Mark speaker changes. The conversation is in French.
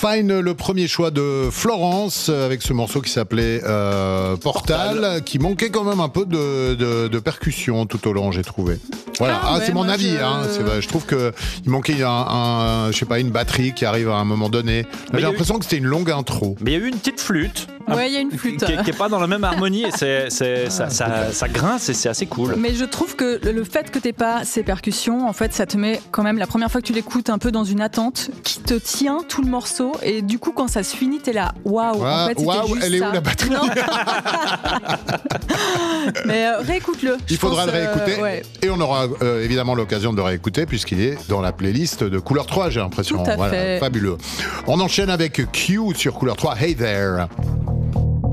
Speaker 1: Fine, le premier choix de Florence avec ce morceau qui s'appelait Portal, qui manquait quand même un peu de percussion tout au long, j'ai trouvé. Voilà, c'est mon avis. C'est vrai, je trouve que il manquait je sais pas, une batterie qui arrive à un moment donné. Là, j'ai l'impression que c'était une longue intro.
Speaker 2: Mais il y a eu une petite flûte.
Speaker 3: Ouais, il y a une flûte
Speaker 2: qui est pas dans la même harmonie et ça grince et c'est assez cool.
Speaker 3: Mais je trouve que le fait que t'aies pas ces percussions, en fait, ça te met quand même la première fois que tu l'écoutes un peu dans une attente qui te tient tout le morceau et du coup quand ça se finit t'es là waouh. En fait,
Speaker 1: elle est où la batterie?
Speaker 3: Mais réécoute-le.
Speaker 1: Il faudra le réécouter et on aura évidemment l'occasion de le réécouter puisqu'il est dans la playlist de Couleur 3, j'ai l'impression.
Speaker 3: Tout à fait.
Speaker 1: Fabuleux. On enchaîne avec Q sur Couleur 3. Hey there.